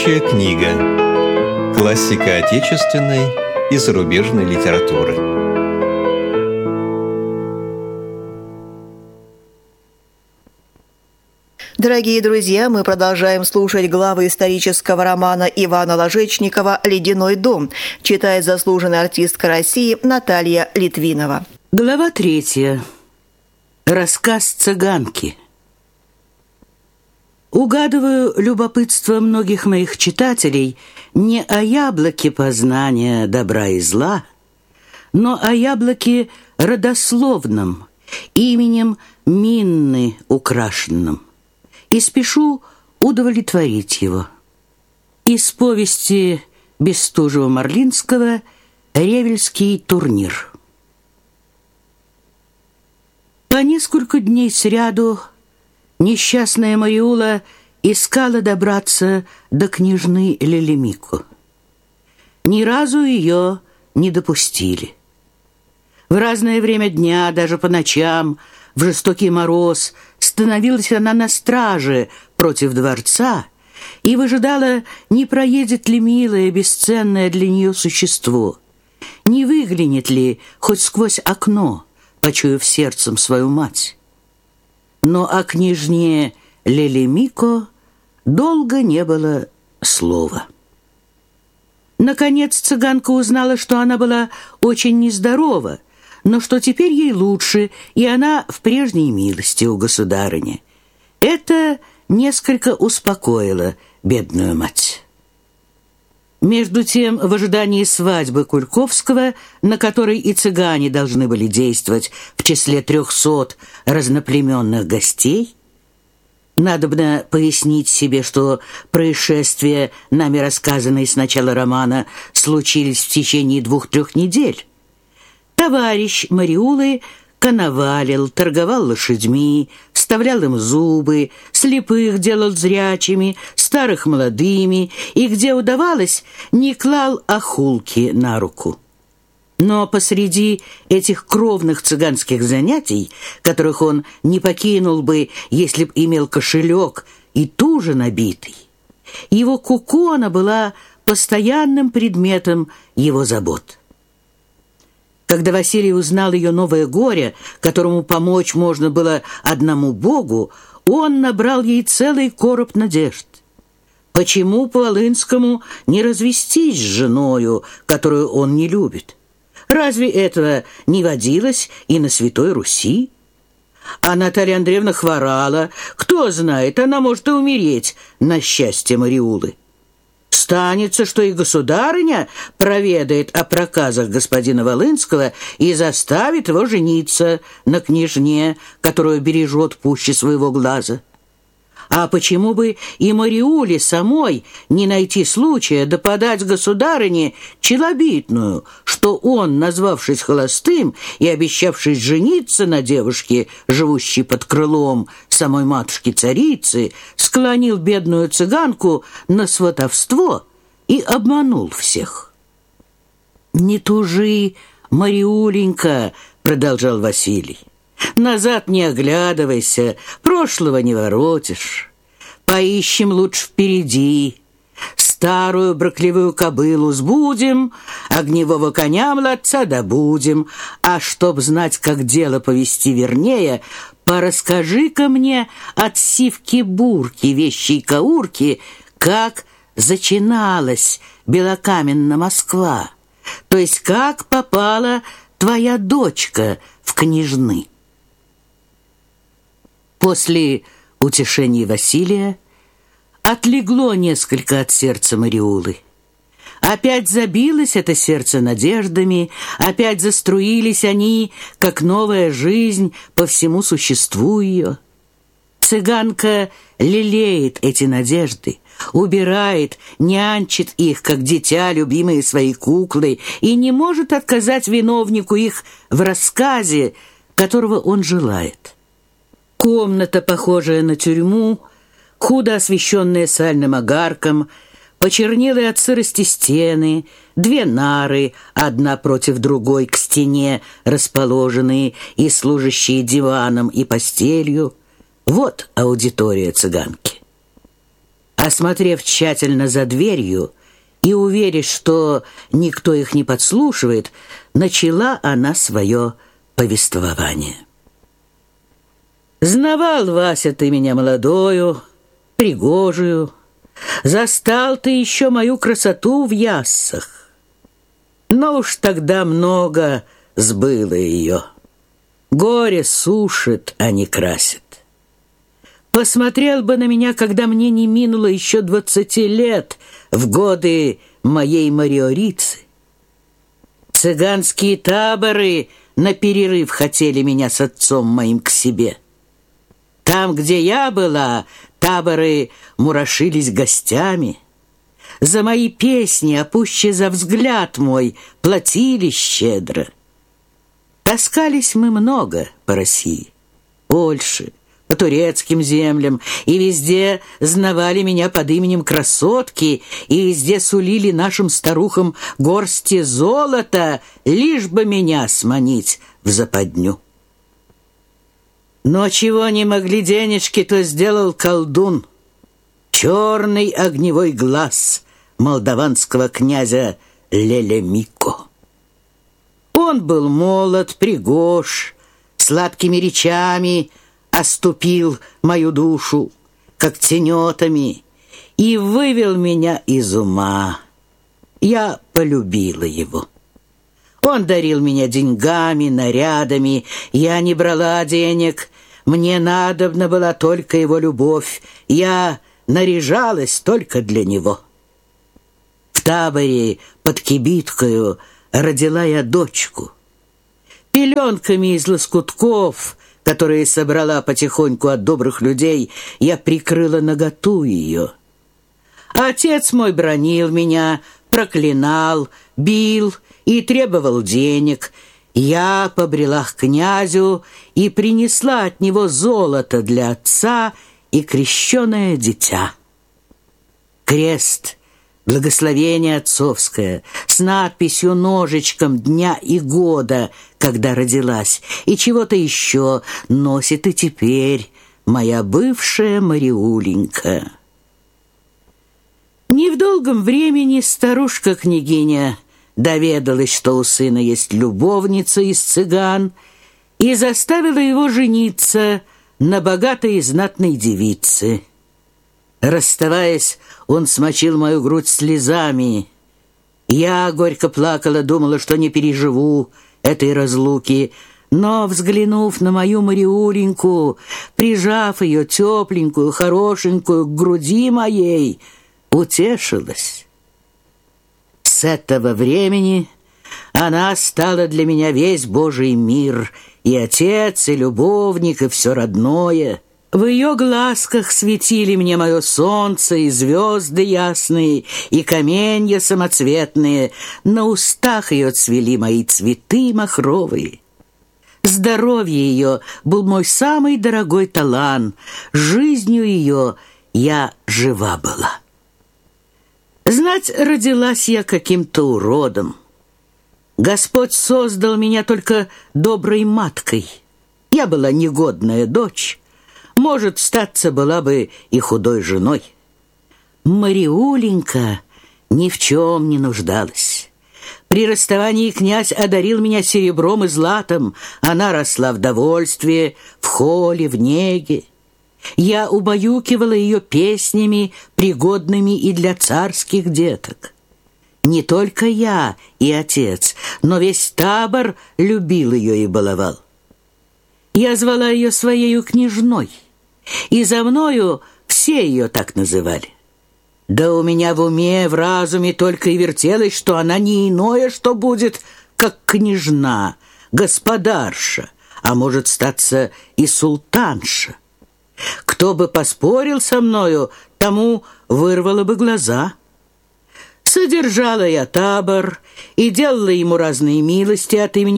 Книга. Классика отечественной и зарубежной литературы. Дорогие друзья, мы продолжаем слушать главы исторического романа Ивана Ложечникова «Ледяной дом», читает заслуженная артистка России Наталья Литвинова. Глава 3. Рассказ цыганки. Угадываю любопытство многих моих читателей не о яблоке познания добра и зла, но о яблоке родословном, именем Минны украшенном, и спешу удовлетворить его. Из повести Бестужева-Марлинского «Ревельский турнир». По несколько дней сряду несчастная Мариула искала добраться до княжны Лелемико. Ни разу ее не допустили. В разное время дня, даже по ночам, в жестокий мороз, становилась она на страже против дворца и выжидала, не проедет ли милое, бесценное для нее существо, не выглянет ли хоть сквозь окно, почуяв сердцем свою мать. Но о княжне Лелемико долго не было слова. Наконец цыганка узнала, что она была очень нездорова, но что теперь ей лучше, и она в прежней милости у государыни. Это несколько успокоило бедную мать. Между тем, в ожидании свадьбы Кульковского, на которой и цыгане должны были действовать в числе 300 разноплеменных гостей, надобно пояснить себе, что происшествия, нами рассказанные с начала романа, случились в течение 2-3 недель. Товарищ Мариулы коновалил, торговал лошадьми, вставлял им зубы, слепых делал зрячими, старых молодыми, и, где удавалось, не клал охулки на руку. Но посреди этих кровных цыганских занятий, которых он не покинул бы, если б имел кошелек и туже набитый, его кукона была постоянным предметом его забот. Когда Василий узнал ее новое горе, которому помочь можно было одному Богу, он набрал ей целый короб надежд. Почему по Волынскому не развестись с женою, которую он не любит? Разве этого не водилось и на Святой Руси? А Наталья Андреевна хворала. Кто знает, она может и умереть на счастье Мариулы. Станется, что и государыня проведает о проказах господина Волынского и заставит его жениться на княжне, которую бережет пуще своего глаза. А почему бы и Мариуле самой не найти случая да подать государыне челобитную, что он, назвавшись холостым и обещавшись жениться на девушке, живущей под крылом самой матушки-царицы, склонил бедную цыганку на сватовство и обманул всех? «Не тужи, Мариуленька», — продолжал Василий. «Назад не оглядывайся, прошлого не воротишь. Поищем лучше впереди. Старую бракливую кобылу сбудем, огневого коня младца добудем. А чтоб знать, как дело повести вернее, порасскажи-ка мне от сивки-бурки, вещей-каурки, как зачиналась белокаменна Москва, то есть как попала твоя дочка в княжны». После утешений Василия отлегло несколько от сердца Мариулы. Опять забилось это сердце надеждами, опять заструились они, как новая жизнь по всему существу ее. Цыганка лелеет эти надежды, убирает, нянчит их, как дитя, любимые своей куклы, и не может отказать виновнику их в рассказе, которого он желает. Комната, похожая на тюрьму, худо освещенная сальным огарком, почернелые от сырости стены, 2 нары, одна против другой к стене расположенные и служащие диваном и постелью. Вот аудитория цыганки. Осмотрев тщательно за дверью и уверясь, что никто их не подслушивает, начала она свое повествование. «Знавал, Вася, ты меня молодою, пригожую, застал ты еще мою красоту в яссах. Но уж тогда много сбыло ее. Горе сушит, а не красит. Посмотрел бы на меня, когда мне не минуло еще 20 лет, в годы моей мариорицы. Цыганские таборы на перерыв хотели меня с отцом моим к себе. Там, где я была, таборы мурашились гостями. За мои песни, а пуще за взгляд мой, платили щедро. Таскались мы много по России, Польше, по турецким землям, и везде знавали меня под именем красотки, и везде сулили нашим старухам горсти золота, лишь бы меня сманить в западню. Но чего не могли денежки, то сделал колдун. Черный огневой глаз молдаванского князя Лелемико. Он был молод, пригож, сладкими речами оступил мою душу, как тенетами, и вывел меня из ума. Я полюбила его. Он дарил меня деньгами, нарядами, я не брала денег, мне надобна была только его любовь, я наряжалась только для него. В таборе под кибиткою родила я дочку. Пеленками из лоскутков, которые собрала потихоньку от добрых людей, я прикрыла наготу ее. Отец мой бранил меня, проклинал, бил и требовал денег. Я побрела к князю и принесла от него золото для отца и крещеное дитя. Крест, благословение отцовское, с надписью ножичком дня и года, когда родилась, и чего-то еще носит и теперь моя бывшая Мариуленька. Не в долгом времени старушка-княгиня доведалась, что у сына есть любовница из цыган, и заставила его жениться на богатой и знатной девице. Расставаясь, он смочил мою грудь слезами. Я горько плакала, думала, что не переживу этой разлуки, но, взглянув на мою Мариуленьку, прижав ее тепленькую, хорошенькую к груди моей, утешилась. С этого времени она стала для меня весь Божий мир, и отец, и любовник, и все родное. В ее глазках светили мне мое солнце, и звезды ясные, и каменья самоцветные, на устах ее цвели мои цветы махровые. Здоровье ее был мой самый дорогой талант, жизнью ее я жива была. Знать, родилась я каким-то уродом. Господь создал меня только доброй маткой. Я была негодная дочь, может, статься была бы и худой женой. Мариуленька ни в чем не нуждалась. При расставании князь одарил меня серебром и златом. Она росла в довольстве, в холе, в неге. Я убаюкивала ее песнями, пригодными и для царских деток. Не только я и отец, но весь табор любил ее и баловал. Я звала ее своею княжной, и за мною все ее так называли. Да у меня в уме, в разуме только и вертелось, что она не иное, что будет, как княжна, господарша, а может статься и султанша. Кто бы поспорил со мною, тому вырвало бы глаза. Содержала я табор и делала ему разные милости от имени